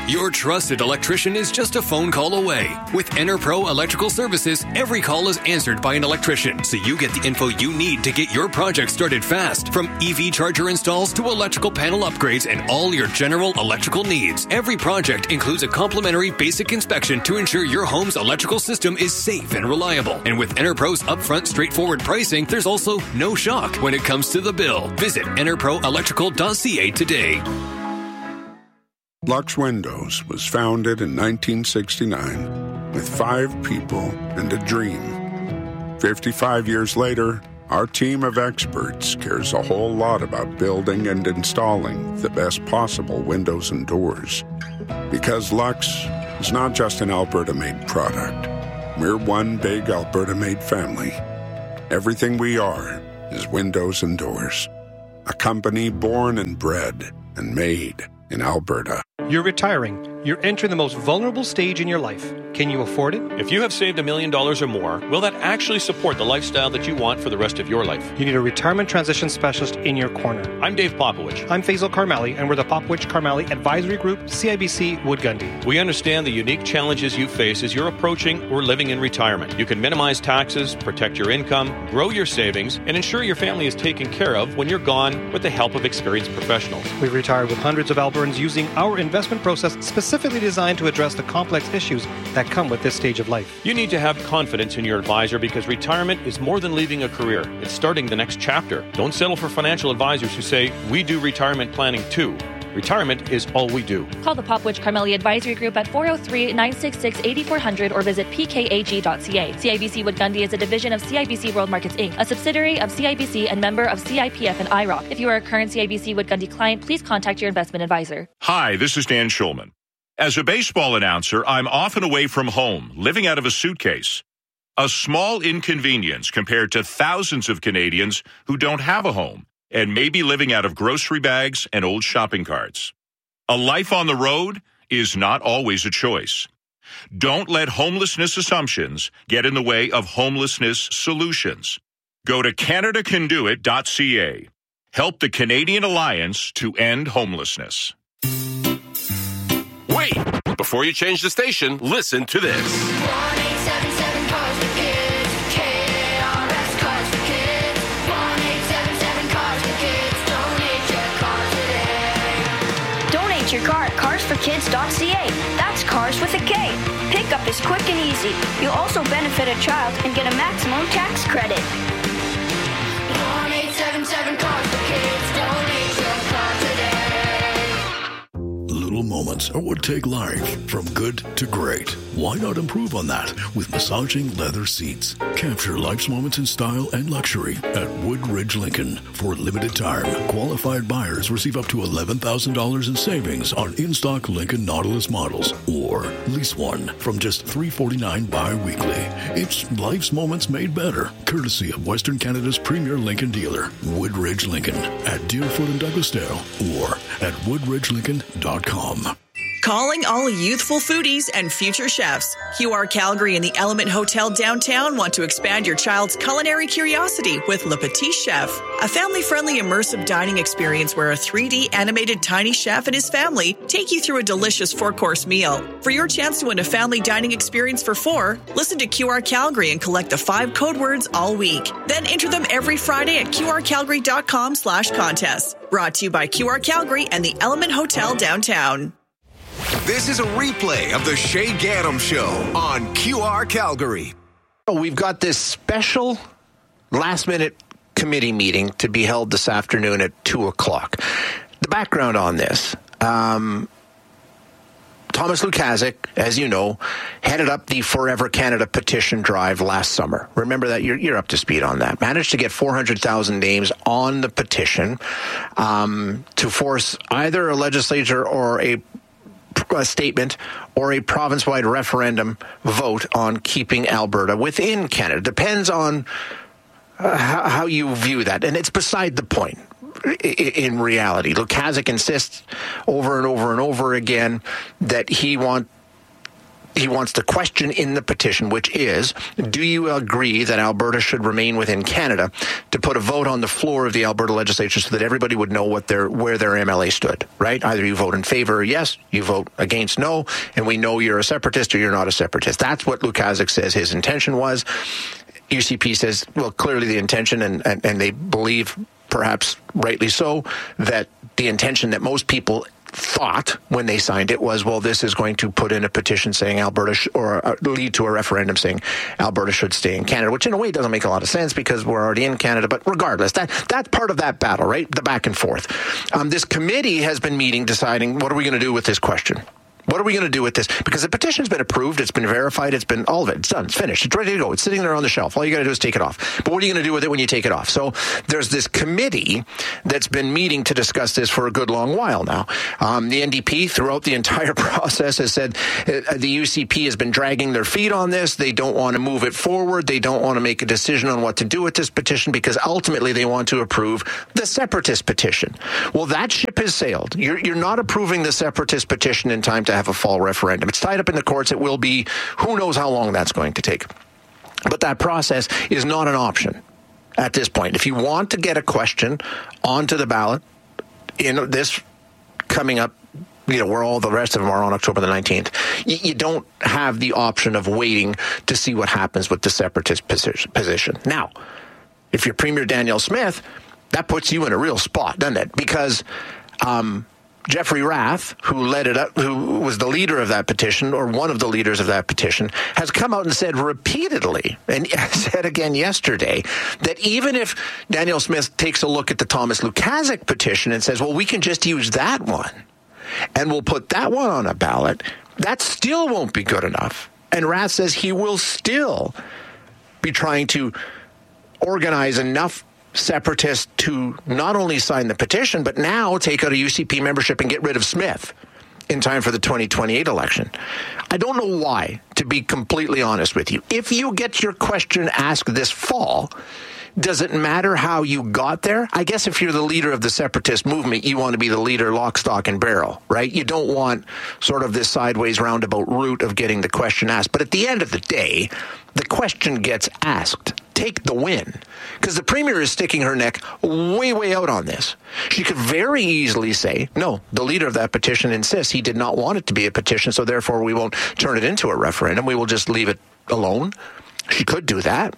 Your trusted electrician is just a phone call away. With EnerPro Electrical Services, every call is answered by an electrician, so you get the info you need to get your project started fast. From EV charger installs to electrical panel upgrades and all your general electrical needs. Every project includes a complimentary basic inspection to ensure your home's electrical system is safe and reliable. And with EnerPro's upfront, straightforward pricing, there's also no shock when it comes to the bill. Visit enerproelectrical.ca today. Lux Windows was founded in 1969 with 5 people and a dream. 55 years later, our team of experts cares a whole lot about building and installing the best possible windows and doors. Because Lux is not just an Alberta-made product. We're one big Alberta-made family. Everything we are is windows and doors. A company born and bred and made in Alberta. You're retiring. You're entering the most vulnerable stage in your life. Can you afford it? If you have saved $1 million or more, will that actually support the lifestyle that you want for the rest of your life? You need a retirement transition specialist in your corner. I'm Dave Popowich. I'm Faisal Karmali, and we're the Popowich Karmali Advisory Group, CIBC Wood Gundy. We understand the unique challenges you face as you're approaching or living in retirement. You can minimize taxes, protect your income, grow your savings, and ensure your family is taken care of when you're gone with the help of experienced professionals. We've retired with hundreds of Albertans using our investment process specifically designed to address the complex issues that come with this stage of life. You need to have confidence in your advisor because retirement is more than leaving a career. It's starting the next chapter. Don't settle for financial advisors who say, we do retirement planning too. Retirement is all we do. Call the Popowich Karmali Advisory Group at 403-966-8400 or visit pkag.ca. CIBC Wood Gundy is a division of CIBC World Markets Inc., a subsidiary of CIBC and member of CIPF and IROC. If you are a current CIBC Wood Gundy client, please contact your investment advisor. Hi, this is Dan Schulman. As a baseball announcer, I'm often away from home, living out of a suitcase. A small inconvenience compared to thousands of Canadians who don't have a home and may be living out of grocery bags and old shopping carts. A life on the road is not always a choice. Don't let homelessness assumptions get in the way of homelessness solutions. Go to CanadaCanDoIt.ca. Help the Canadian Alliance to end homelessness. Wait! Before you change the station, listen to this. 1-877 Cars for Kids. KRS Cars for Kids. 1-877 Cars for Kids. Donate your car today. Donate your car at carsforkids.ca. That's cars with a K. Pickup is quick and easy. You'll also benefit a child and get a maximum tax credit. 1-877 Cars for Kids. Donate your car today. Little moments are what take life from good to great. Why not improve on that with massaging leather seats? Capture life's moments in style and luxury at Woodridge Lincoln. For a limited time, qualified buyers receive up to $11,000 in savings on in-stock Lincoln Nautilus models, or lease one from just $349 bi-weekly. It's life's moments made better, courtesy of Western Canada's premier Lincoln dealer, Woodridge Lincoln, at Deerfoot and Douglasdale, or at woodridgelincoln.com. Calling all youthful foodies and future chefs. QR Calgary and the Element Hotel downtown want to expand your child's culinary curiosity with Le Petit Chef, a family-friendly immersive dining experience where a 3D animated tiny chef and his family take you through a delicious 4-course meal. For your chance to win a family dining experience for 4, listen to QR Calgary and collect the 5 code words all week. Then enter them every Friday at qrcalgary.com/contest. Brought to you by QR Calgary and the Element Hotel downtown. This is a replay of the Shay Gaddam Show on QR Calgary. We've got this special last-minute committee meeting to be held this afternoon at 2 o'clock. The background on this, Thomas Lukaszuk, as you know, headed up the Forever Canada petition drive last summer. Remember that? You're up to speed on that. Managed to get 400,000 names on the petition to force either a legislature or a statement or a province-wide referendum vote on keeping Alberta within Canada. Depends on how you view that. And it's beside the point in reality. Lukaszuk insists over and over and over again that he wants he wants the question in the petition, which is, do you agree that Alberta should remain within Canada, to put a vote on the floor of the Alberta legislature so that everybody would know where their MLA stood, right? Either you vote in favor or yes, you vote against no, and we know you're a separatist or you're not a separatist. That's what Lukaszuk says his intention was. UCP says, well, clearly the intention, and they believe, perhaps rightly so, that the intention that most people thought when they signed it was, well, this is going to put in a petition saying Alberta or lead to a referendum saying Alberta should stay in Canada, which in a way doesn't make a lot of sense because we're already in Canada. But regardless, that's part of that battle, right? The back and forth. This committee has been meeting, deciding what are we going to do with this question. What are we going to do with this? Because the petition's been approved, it's been verified, it's been all of it. It's done, it's finished, it's ready to go. It's sitting there on the shelf. All you got to do is take it off. But what are you going to do with it when you take it off? So there's this committee that's been meeting to discuss this for a good long while now. The NDP, throughout the entire process, has said the UCP has been dragging their feet on this. They don't want to move it forward. They don't want to make a decision on what to do with this petition because ultimately they want to approve the separatist petition. Well, that ship has sailed. You're not approving the separatist petition in time to have a fall referendum. It's tied up in the courts. It will be, who knows how long that's going to take. But that process is not an option at this point. If you want to get a question onto the ballot in this coming up, where all the rest of them are on October the 19th, you don't have the option of waiting to see what happens with the separatist position. Now, if you're Premier Danielle Smith, that puts you in a real spot, doesn't it? Because Jeffrey Rath, who led it up, who was the leader of that petition, or one of the leaders of that petition, has come out and said repeatedly, and said again yesterday, that even if Danielle Smith takes a look at the Thomas Lukaszuk petition and says, well, we can just use that one, and we'll put that one on a ballot, that still won't be good enough. And Rath says he will still be trying to organize enough separatists to not only sign the petition, but now take out a UCP membership and get rid of Smith in time for the 2028 election. I don't know why, to be completely honest with you. If you get your question asked this fall, does it matter how you got there? I guess if you're the leader of the separatist movement, you want to be the leader lock, stock, and barrel, right? You don't want sort of this sideways roundabout route of getting the question asked. But at the end of the day, the question gets asked. Take the win. Because the Premier is sticking her neck way, way out on this. She could very easily say, no, the leader of that petition insists he did not want it to be a petition, so therefore we won't turn it into a referendum. We will just leave it alone. She could do that.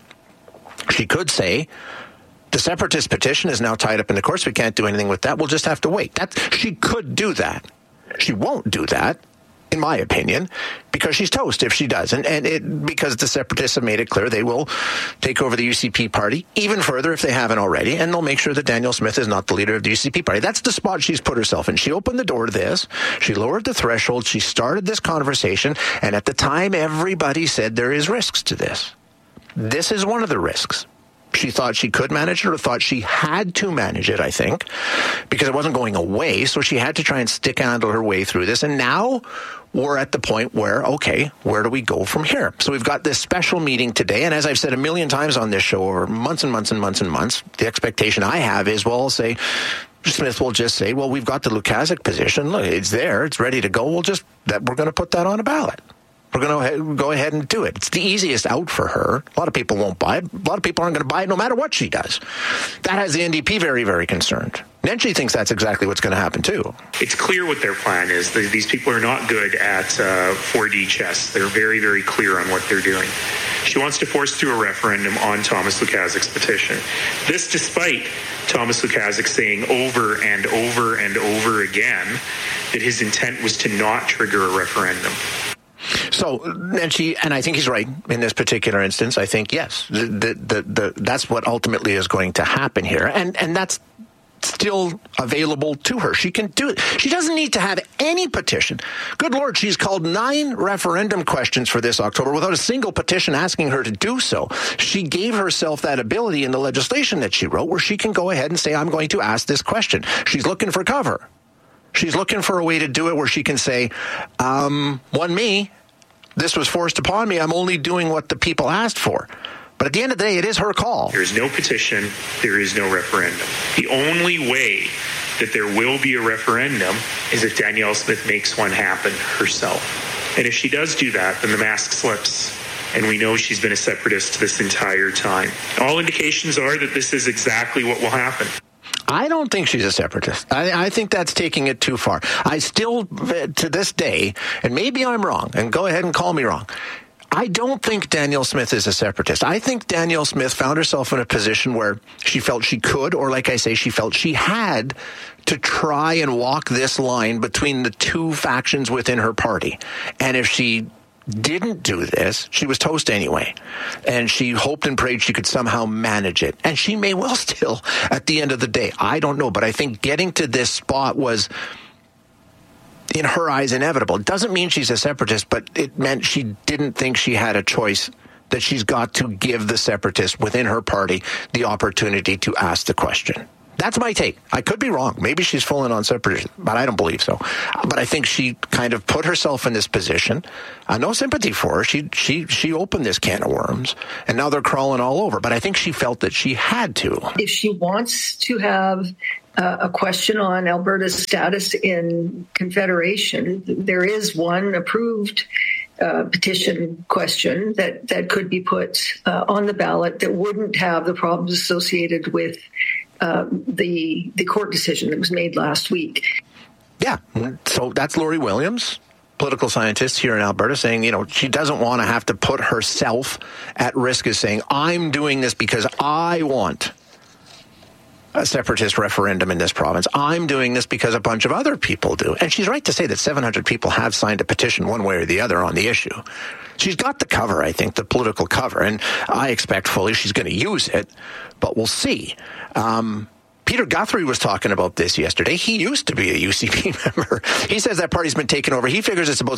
She could say, the separatist petition is now tied up in the courts. We can't do anything with that. We'll just have to wait. She could do that. She won't do that, in my opinion, because she's toast if she does. Because the separatists have made it clear they will take over the UCP party even further if they haven't already, and they'll make sure that Danielle Smith is not the leader of the UCP party. That's the spot she's put herself in. She opened the door to this. She lowered the threshold. She started this conversation, and at the time, everybody said there is risks to this. This is one of the risks. She thought she could manage it, or thought she had to manage it, I think, because it wasn't going away. So she had to try and stick-handle her way through this. And now we're at the point where, okay, where do we go from here? So we've got this special meeting today. And as I've said a million times on this show over months and months and months and months, the expectation I have is, well, I'll say, Smith will just say, well, we've got the Lukaszuk position. Look, it's there. It's ready to go. We're going to put that on a ballot. We're going to go ahead and do it. It's the easiest out for her. A lot of people won't buy it. A lot of people aren't going to buy it no matter what she does. That has the NDP very, very concerned. Nenshi thinks that's exactly what's going to happen, too. It's clear what their plan is. These people are not good at 4D chess. They're very, very clear on what they're doing. She wants to force through a referendum on Thomas Lukaszuk's petition. This despite Thomas Lukaszuk saying over and over and over again that his intent was to not trigger a referendum. So, and I think he's right in this particular instance. I think, yes, that's what ultimately is going to happen here. And that's still available to her. She can do it. She doesn't need to have any petition. Good Lord, she's called 9 referendum questions for this October without a single petition asking her to do so. She gave herself that ability in the legislation that she wrote where she can go ahead and say, I'm going to ask this question. She's looking for cover. She's looking for a way to do it where she can say, one me, this was forced upon me. I'm only doing what the people asked for. But at the end of the day, it is her call. There's no petition. There is no referendum. The only way that there will be a referendum is if Danielle Smith makes one happen herself. And if she does do that, then the mask slips. And we know she's been a separatist this entire time. All indications are that this is exactly what will happen. I don't think she's a separatist. I think that's taking it too far. I still, to this day, and maybe I'm wrong, and go ahead and call me wrong, I don't think Danielle Smith is a separatist. I think Danielle Smith found herself in a position where she felt she could, or like I say, she felt she had to try and walk this line between the two factions within her party. And if she didn't do this, she was toast anyway. And she hoped and prayed she could somehow manage it. And she may well still at the end of the day. I don't know. But I think getting to this spot was, in her eyes, inevitable. It doesn't mean she's a separatist, but it meant she didn't think she had a choice, that she's got to give the separatists within her party the opportunity to ask the question. That's my take. I could be wrong. Maybe she's full in on separatism, but I don't believe so. But I think she kind of put herself in this position. No sympathy for her. She opened this can of worms, and now they're crawling all over. But I think she felt that she had to. If she wants to have a question on Alberta's status in Confederation, there is one approved petition question that could be put on the ballot that wouldn't have the problems associated with the court decision that was made last week. Yeah, so that's Lori Williams, political scientist here in Alberta, saying, she doesn't want to have to put herself at risk as saying, I'm doing this because I want a separatist referendum in this province. I'm doing this because a bunch of other people do. And she's right to say that 700 people have signed a petition one way or the other on the issue. She's got the cover, I think, the political cover, and I expect fully she's going to use it, but we'll see. Peter Guthrie was talking about this yesterday. He used to be a UCP member. He says that party's been taken over. He figures it's about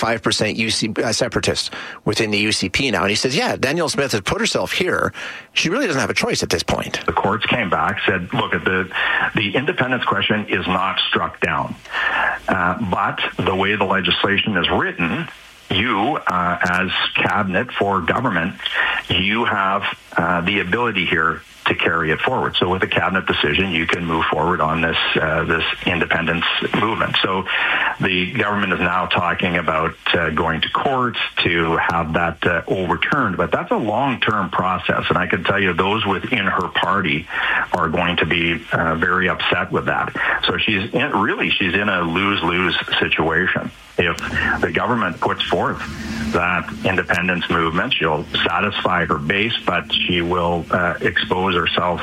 75% separatists within the UCP now. And he says, yeah, Danielle Smith has put herself here. She really doesn't have a choice at this point. The courts came back, said, look, the independence question is not struck down. But the way the legislation is written, you, as cabinet for government, you have the ability here to carry it forward. So with a cabinet decision, you can move forward on this independence movement. So the government is now talking about going to court to have that overturned, but that's a long-term process. And I can tell you those within her party are going to be very upset with that. So she's in a lose-lose situation. If the government puts forth that independence movement, she'll satisfy her base, but she will expose herself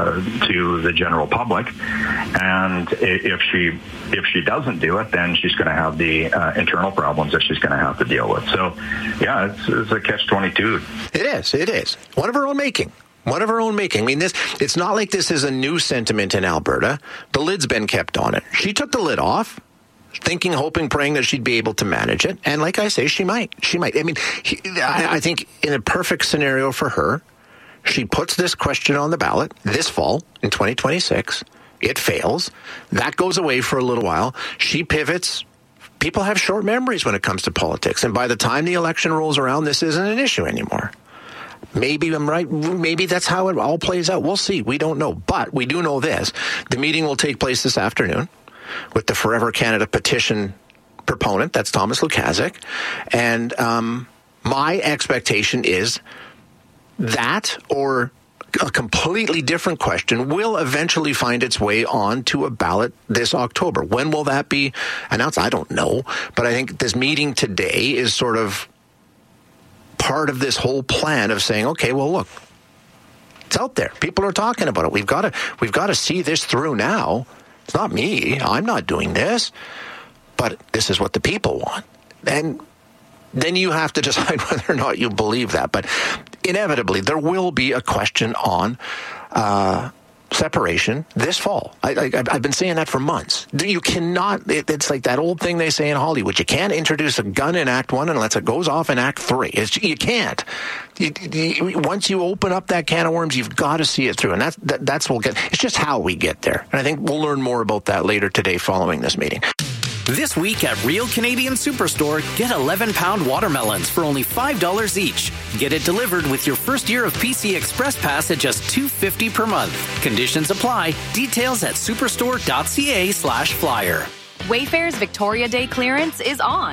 to the general public. And if she doesn't do it, then she's going to have the internal problems that she's going to have to deal with. So, yeah, it's a catch-22. It is. One of her own making. One of her own making. I mean, it's not like this is a new sentiment in Alberta. The lid's been kept on it. She took the lid off, thinking, hoping, praying that she'd be able to manage it. And like I say, she might. I mean, I think in a perfect scenario for her, she puts this question on the ballot this fall in 2026. It fails. That goes away for a little while. She pivots. People have short memories when it comes to politics. And by the time the election rolls around, this isn't an issue anymore. Maybe I'm right. Maybe that's how it all plays out. We'll see. We don't know. But we do know this. The meeting will take place this afternoon with the Forever Canada petition proponent. That's Thomas Lukaszuk. And my expectation is that or a completely different question will eventually find its way onto a ballot this October. When will that be announced? I don't know. But I think this meeting today is sort of part of this whole plan of saying, okay, well, look, it's out there. People are talking about it. We've got to see this through now. It's not me. I'm not doing this. But this is what the people want. And then you have to decide whether or not you believe that. But inevitably, there will be a question on separation this fall. I've been saying that for months. You cannot, it's like that old thing they say in Hollywood. You can't introduce a gun in Act 1 unless it goes off in Act 3. You can't. Once you open up that can of worms, you've got to see it through. And that's what we'll get. It's just how we get there. And I think we'll learn more about that later today following this meeting. This week at Real Canadian Superstore, get 11-pound watermelons for only $5 each. Get it delivered with your first year of PC Express Pass at just $2.50 per month. Conditions apply. Details at superstore.ca/flyer. Wayfair's Victoria Day clearance is on.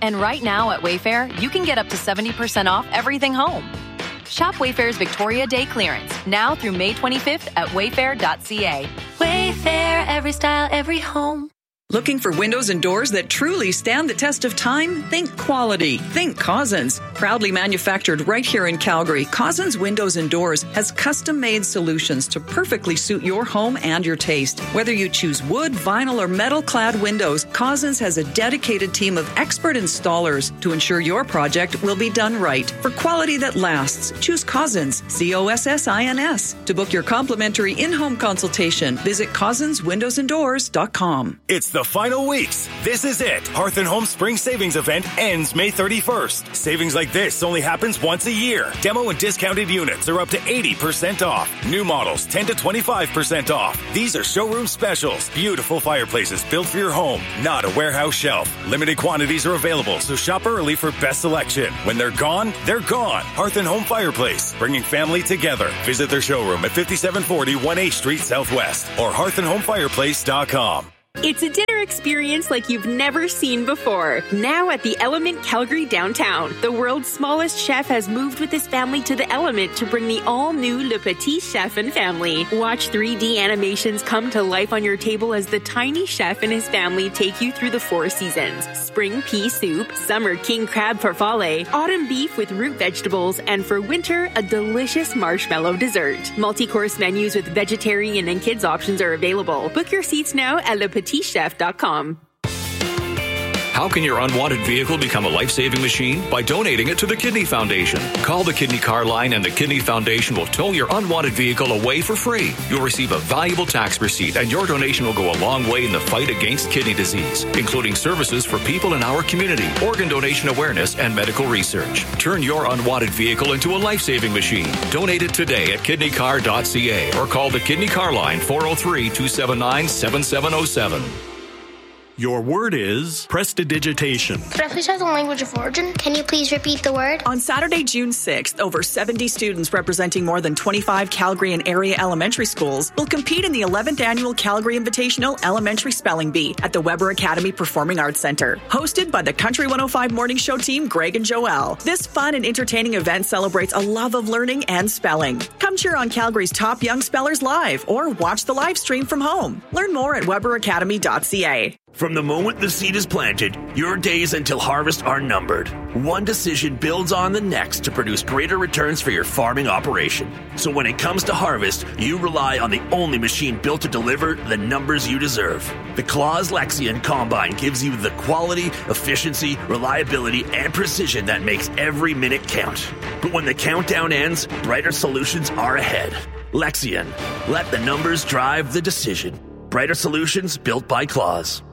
And right now at Wayfair, you can get up to 70% off everything home. Shop Wayfair's Victoria Day clearance now through May 25th at wayfair.ca. Wayfair, every style, every home. Looking for windows and doors that truly stand the test of time? Think quality. Think Cousins. Proudly manufactured right here in Calgary, Cousins Windows and Doors has custom-made solutions to perfectly suit your home and your taste. Whether you choose wood, vinyl, or metal-clad windows, Cousins has a dedicated team of expert installers to ensure your project will be done right. For quality that lasts, choose Cousins, COSSINS. To book your complimentary in-home consultation, visit CousinsWindowsandDoors.com. It's the final weeks. This is it. Hearth & Home Spring Savings Event ends May 31st. Savings like this only happens once a year. Demo and discounted units are up to 80% off. New models 10 to 25% off. These are showroom specials. Beautiful fireplaces built for your home, not a warehouse shelf. Limited quantities are available, so shop early for best selection. When they're gone, they're gone. Hearth & Home Fireplace, bringing family together. Visit their showroom at 5740 1H Street Southwest or hearthandhomefireplace.com. It's a dinner experience like you've never seen before. Now at the Element Calgary downtown, the world's smallest chef has moved with his family to the Element to bring the all-new Le Petit Chef and family. Watch 3D animations come to life on your table as the tiny chef and his family take you through the 4 seasons. Spring pea soup, summer king crab farfalle, autumn beef with root vegetables, and for winter, a delicious marshmallow dessert. Multi-course menus with vegetarian and kids options are available. Book your seats now at LePetitChef.com. How can your unwanted vehicle become a life-saving machine? By donating it to the Kidney Foundation. Call the Kidney Car Line and the Kidney Foundation will tow your unwanted vehicle away for free. You'll receive a valuable tax receipt and your donation will go a long way in the fight against kidney disease, including services for people in our community, organ donation awareness, and medical research. Turn your unwanted vehicle into a life-saving machine. Donate it today at kidneycar.ca or call the Kidney Car Line 403-279-7707. Your word is prestidigitation. Could I please have the language of origin? Can you please repeat the word? On Saturday, June 6th, over 70 students representing more than 25 Calgary and area elementary schools will compete in the 11th Annual Calgary Invitational Elementary Spelling Bee at the Weber Academy Performing Arts Center. Hosted by the Country 105 Morning Show team, Greg and Joelle. This fun and entertaining event celebrates a love of learning and spelling. Come cheer on Calgary's top young spellers live or watch the live stream from home. Learn more at weberacademy.ca. From the moment the seed is planted, your days until harvest are numbered. One decision builds on the next to produce greater returns for your farming operation. So when it comes to harvest, you rely on the only machine built to deliver the numbers you deserve. The Claas Lexion Combine gives you the quality, efficiency, reliability, and precision that makes every minute count. But when the countdown ends, brighter solutions are ahead. Lexion. Let the numbers drive the decision. Brighter solutions built by Claas.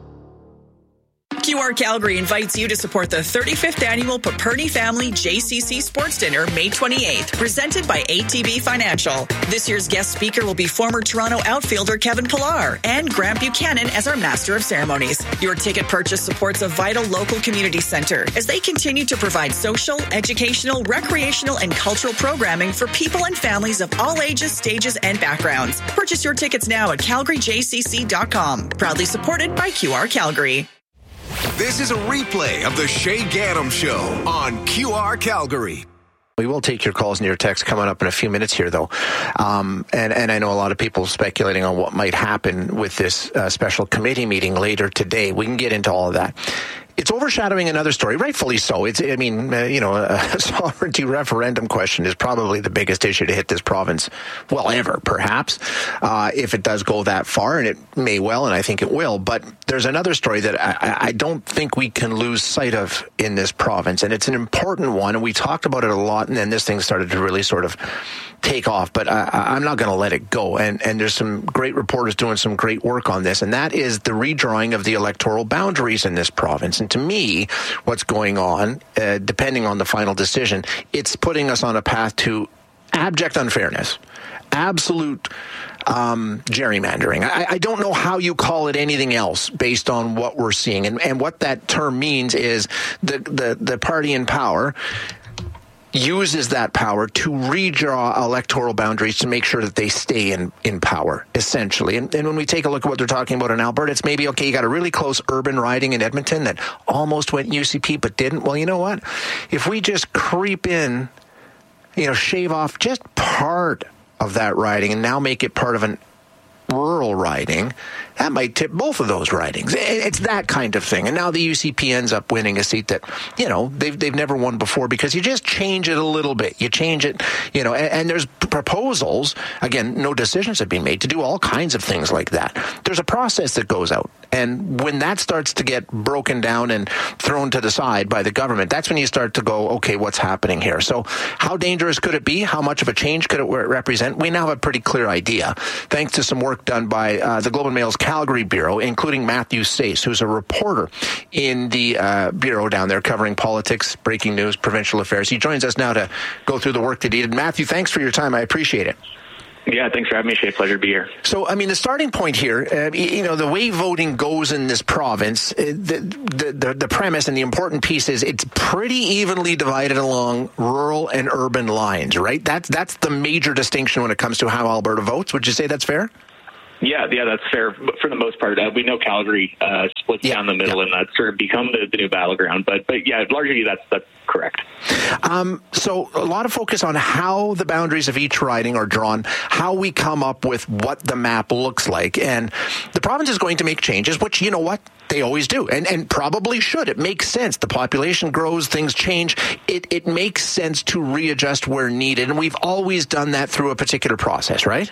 QR Calgary invites you to support the 35th Annual Paperny Family JCC Sports Dinner, May 28th, presented by ATB Financial. This year's guest speaker will be former Toronto outfielder Kevin Pillar and Grant Buchanan as our Master of Ceremonies. Your ticket purchase supports a vital local community center as they continue to provide social, educational, recreational, and cultural programming for people and families of all ages, stages, and backgrounds. Purchase your tickets now at calgaryjcc.com. Proudly supported by QR Calgary. This is a replay of the Shay Gaddam Show on QR Calgary. We will take your calls and your texts coming up in a few minutes here, though. And I know a lot of people speculating on what might happen with this special committee meeting later today. We can get into all of that. It's overshadowing another story, rightfully so. A sovereignty referendum question is probably the biggest issue to hit this province, well, ever, perhaps, if it does go that far, and it may well, and I think it will. But there's another story that I don't think we can lose sight of in this province, and it's an important one, and we talked about it a lot, and then this thing started to really sort of take off, but I'm not going to let it go. And there's some great reporters doing some great work on this, and that is the redrawing of the electoral boundaries in this province. And to me, what's going on, depending on the final decision, it's putting us on a path to abject unfairness, absolute gerrymandering. I don't know how you call it anything else based on what we're seeing. And what that term means is the party in power uses that power to redraw electoral boundaries to make sure that they stay in power, essentially. And when we take a look at what they're talking about in Alberta, it's maybe, okay, you got a really close urban riding in Edmonton that almost went UCP but didn't. Well, you know what? If we just creep in, shave off just part of that riding and now make it part of an rural riding, that might tip both of those ridings. It's that kind of thing. And now the UCP ends up winning a seat that, they've never won before because you just change it a little bit. You change it, and there's proposals, again, no decisions have been made, to do all kinds of things like that. There's a process that goes out. And when that starts to get broken down and thrown to the side by the government, that's when you start to go, okay, what's happening here? So how dangerous could it be? How much of a change could it represent? We now have a pretty clear idea, thanks to some work done by the Globe and Mail's Calgary Bureau, including Matthew Sace, who's a reporter in the Bureau down there covering politics, breaking news, provincial affairs. He joins us now to go through the work that he did. Matthew, thanks for your time. I appreciate it. Yeah, thanks for having me, Shay. Pleasure to be here. So, the starting point here, the way voting goes in this province, the premise and the important piece is it's pretty evenly divided along rural and urban lines, right? That's the major distinction when it comes to how Alberta votes. Would you say that's fair? Yeah, that's fair for the most part. We know Calgary splits down the middle, and that's sort of become the new battleground. But yeah, largely that's correct. So a lot of focus on how the boundaries of each riding are drawn, how we come up with what the map looks like. And the province is going to make changes, which, you know what, they always do, and probably should. It makes sense. The population grows, things change. It makes sense to readjust where needed, and we've always done that through a particular process, right?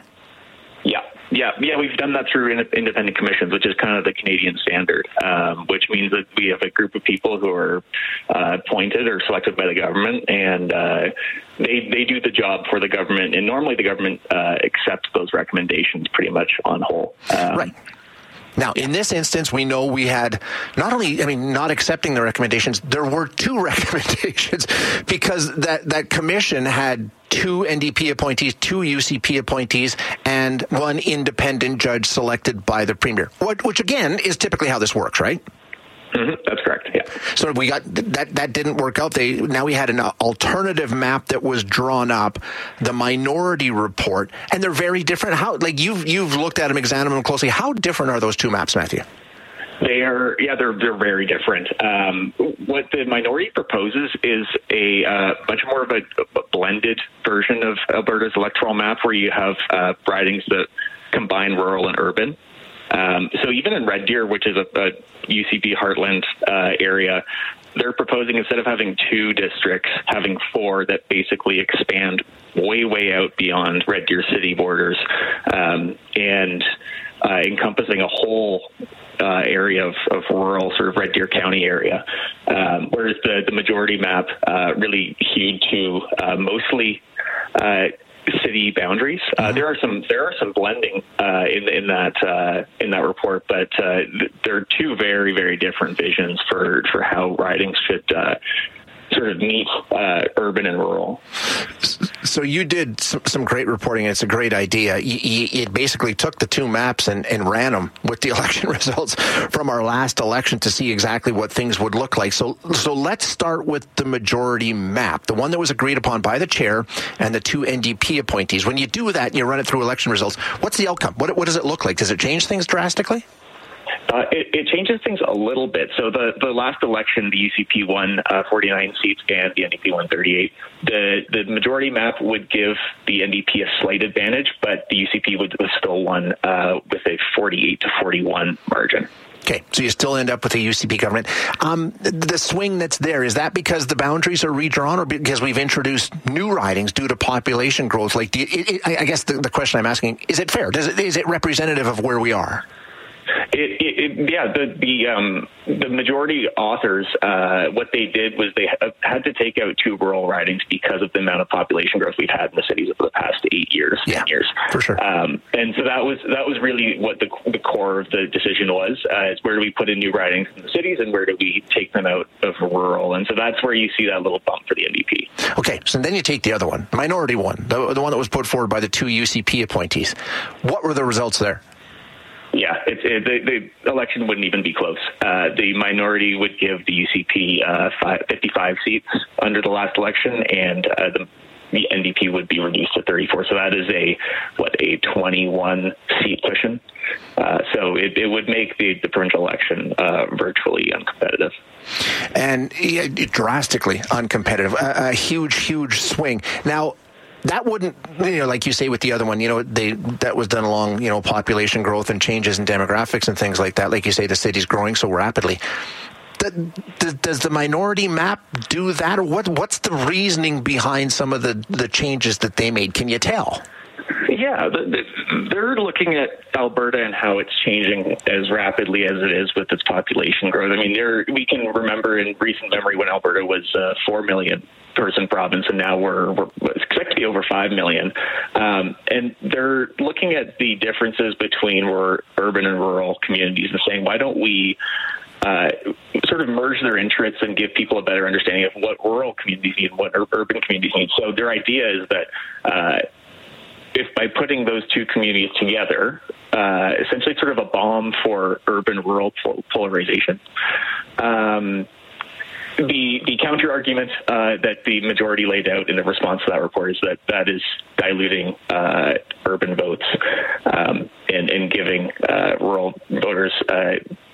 Yeah, we've done that through independent commissions, which is kind of the Canadian standard, which means that we have a group of people who are appointed or selected by the government, and they do the job for the government. And normally the government accepts those recommendations pretty much on whole. Right. Now, in this instance, we know we had not accepting the recommendations. There were two recommendations because that commission had two NDP appointees, two UCP appointees, and one independent judge selected by the Premier, which again is typically how this works, right? Mm-hmm. That's correct. Yeah. So we got that didn't work out. Now we had an alternative map that was drawn up, the minority report, and they're very different. How, you've looked at them, examined them closely. How different are those two maps, Matthew? They're very different. What the minority proposes is a much more of a blended version of Alberta's electoral map, where you have ridings that combine rural and urban. So even in Red Deer, which is a UCP heartland area, they're proposing, instead of having two districts, having four that basically expand way out beyond Red Deer city borders, and encompassing a whole area of rural, sort of Red Deer County area, whereas the majority map really hewed to mostly city boundaries. There are some blending in that report, but there are two very, very different visions for how ridings should sort of meet urban and rural. So you did some great reporting. It's a great idea. You basically took the two maps and ran them with the election results from our last election to see exactly what things would look like. So let's start with the majority map, the one that was agreed upon by the chair and the two NDP appointees. When you do that and you run it through election results, what's the outcome? What does it look like? Does it change things drastically? It changes things a little bit. So the last election, the UCP won 49 seats and the NDP won 38. The majority map would give the NDP a slight advantage, but the UCP would still won with a 48 to 41 margin. Okay, so you still end up with a UCP government. The swing that's there, is that because the boundaries are redrawn or because we've introduced new ridings due to population growth? I guess the question I'm asking, is it fair? Is it representative of where we are? The majority authors, what they did was they had to take out two rural ridings because of the amount of population growth we've had in the cities over the past 8 years, 10 years. For sure. And so that was really what the core of the decision was, is where do we put in new ridings in the cities and where do we take them out of rural? And so that's where you see that little bump for the NDP. Okay, so then you take the other one, minority one, the one that was put forward by the two UCP appointees. What were the results there? Yeah, the election wouldn't even be close. The minority would give the UCP 55 seats under the last election, and the NDP would be reduced to 34. So that is a 21 seat cushion. So it would make the provincial election virtually uncompetitive. And drastically uncompetitive. A huge swing. Now, that wouldn't, like you say with the other one, that was done along, population growth and changes in demographics and things like that. Like you say, the city's growing so rapidly. Does the minority map do that? Or what's the reasoning behind some of the changes that they made? Can you tell? Yeah, they're looking at Alberta and how it's changing as rapidly as it is with its population growth. I mean, we can remember in recent memory when Alberta was a 4 million person province, and now we're expected to be over 5 million. And they're looking at the differences between urban and rural communities and saying, why don't we sort of merge their interests and give people a better understanding of what rural communities need and what urban communities need. So their idea is that if by putting those two communities together, essentially it's sort of a balm for urban-rural polarization. The counter argument that the majority laid out in the response to that report is that is diluting urban votes and giving rural voters